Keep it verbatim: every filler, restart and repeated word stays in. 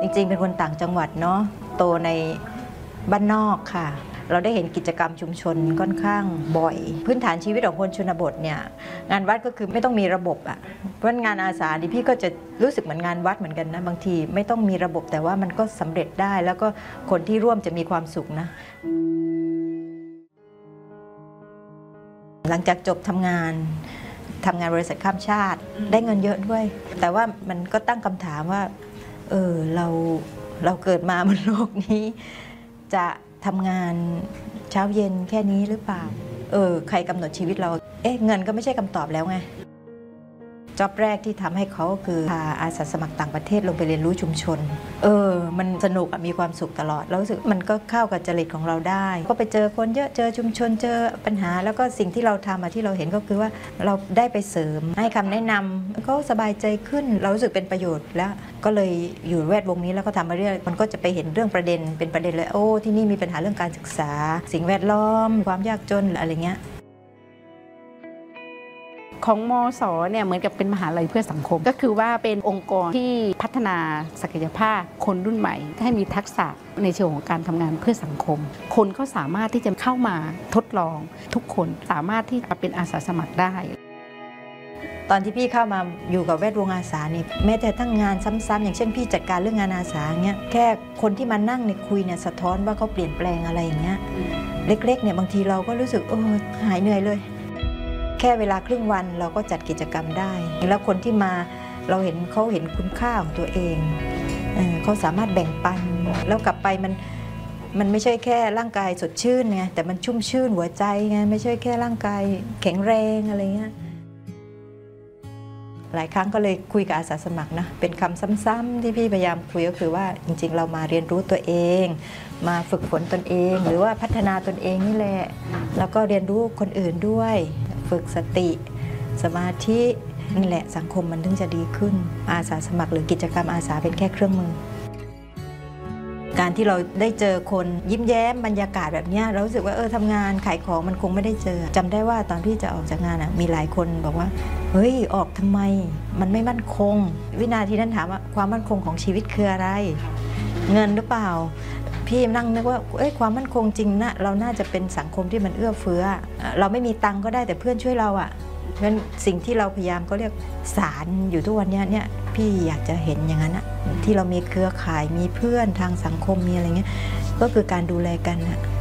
จริงๆเป็นคนต่างจังหวัดเนาะโตในบ้านนอกค่ะเราได้เห็นกิจกรรมชุมชนค่อนข้างบ่อยพื้นฐานชีวิตของคนชนบทเนี่ยงานวัดก็คือไม่ต้องมีระบบอ่ะเพราะงานอาสาดิพี่ก็จะรู้สึกเหมือนงานวัดเหมือนกันนะบางทีไม่ต้องมีระบบแต่ว่ามันก็สำเร็จได้แล้วก็คนที่ร่วมจะมีความสุขนะหลังจากจบทำงานทำงานบริษัทข้ามชาติได้เงินเยอะด้วยแต่ว่ามันก็ตั้งคำถามว่าเออเราเราเกิดมาบนโลกนี้จะทำงานเช้าเย็นแค่นี้หรือเปล่าเออใครกำหนดชีวิตเราเอ๊ะเงินก็ไม่ใช่คำตอบแล้วไงจ็อบแรกที่ทำให้เขาคือพาอาสาสมัครต่างประเทศลงไปเรียนรู้ชุมชนเออมันสนุกมีความสุขตลอดแล้วรู้สึกมันก็เข้ากับจริตของเราได้ก็ไปเจอคนเยอะเจอชุมชนเจอปัญหาแล้วก็สิ่งที่เราทำที่เราเห็นก็คือว่าเราได้ไปเสริมให้คำแนะนำก็สบายใจขึ้นเรารู้สึกเป็นประโยชน์แล้วก็เลยอยู่แวดวงนี้แล้วก็ทำมาเรื่อยมันก็จะไปเห็นเรื่องประเด็นเป็นประเด็นเลยโอ้ที่นี่มีปัญหาเรื่องการศึกษาสิ่งแวดล้อมความยากจนอะไรเงี้ยของมส.เนี่ยเหมือนกับเป็นมหาลัยเพื่อสังคมก็คือว่าเป็นองค์กรที่พัฒนาศักยภาพคนรุ่นใหม่ให้มีทักษะในเชิงของการทำงานเพื่อสังคมคนเขาสามารถที่จะเข้ามาทดลองทุกคนสามารถที่จะเป็นอาสาสมัครได้ตอนที่พี่เข้ามาอยู่กับแวดวงอาสาเนี่ยแม้แต่ทั้งงานซ้ำๆอย่างเช่นพี่จัดการเรื่องงานอาสาเงี้ยแค่คนที่มานั่งในคุยเนี่ยสะท้อนว่าเขาเปลี่ยนแปลงอะไรอย่างเงี้ยเล็กๆเนี่ยบางทีเราก็รู้สึกโอ้หายเหนื่อยเลยแค่เวลาครึ่งวันเราก็จัดกิจกรรมได้แล้วคนที่มาเราเห็นเขาเห็นคุณค่าของตัวเองเออเขาสามารถแบ่งปันแล้วกลับไปมันมันไม่ใช่แค่ร่างกายสดชื่นไงแต่มันชุ่มชื่นหัวใจไงไม่ใช่แค่ร่างกายแข็งแรงอะไรเงี้ยหลายครั้งก็เลยคุยกับอาสาสมัครนะเป็นคำซ้ำๆที่พี่พยายามคุยก็คือว่าจริงๆเรามาเรียนรู้ตัวเองมาฝึกฝนตนเองหรือว่าพัฒนาตนเองนี่แหละแล้วก็เรียนรู้คนอื่นด้วยฝึกสติสมาธินี่แหละสังคมมันถึงจะดีขึ้นอาสาสมัครหรือกิจกรรมอาสาเป็นแค่เครื่องมือการที่เราได้เจอคนยิ้มแย้มบรรยากาศแบบนี้เรารู้สึกว่าเออทำงานขายของมันคงไม่ได้เจอจำได้ว่าตอนที่จะออกจากงานอ่ะมีหลายคนบอกว่าเฮ้ยออกทำไมมันไม่มั่นคงวินาทีนั้นถามว่าความมั่นคงของชีวิตคืออะไรเงินหรือเปล่าพี่นั่งนึกว่าเอ้ยความมั่นคงจริงนะเราน่าจะเป็นสังคมที่มันเอื้อเฟื้อเราไม่มีตังก็ได้แต่เพื่อนช่วยเราอ่ะเพราะฉะนั้นสิ่งที่เราพยายามก็เรียกสารอยู่ทุกวันนี้เนี่ยพี่อยากจะเห็นอย่างนั้นอะที่เรามีเครือข่ายมีเพื่อนทางสังคมมีอะไรเงี้ยก็คือการดูแลกันอะ